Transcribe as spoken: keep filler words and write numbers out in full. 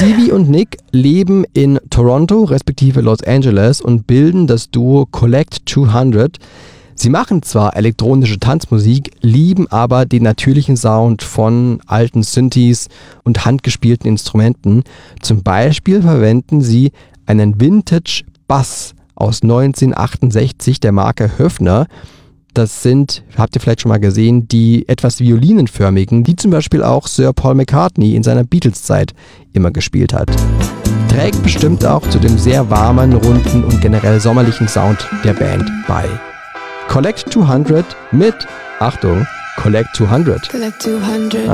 Stevie und Nick leben in Toronto respektive Los Angeles und bilden das Duo Collect zweihundert. Sie machen zwar elektronische Tanzmusik, lieben aber den natürlichen Sound von alten Synthes und handgespielten Instrumenten. Zum Beispiel verwenden sie einen Vintage-Bass aus neunzehnhundertachtundsechzig der Marke Höfner. Das sind, habt ihr vielleicht schon mal gesehen, die etwas violinenförmigen, die zum Beispiel auch Sir Paul McCartney in seiner Beatles-Zeit immer gespielt hat. Trägt bestimmt auch zu dem sehr warmen, runden und generell sommerlichen Sound der Band bei. Collect zweihundert mit, Achtung, Collect zweihundert. Collect two hundred.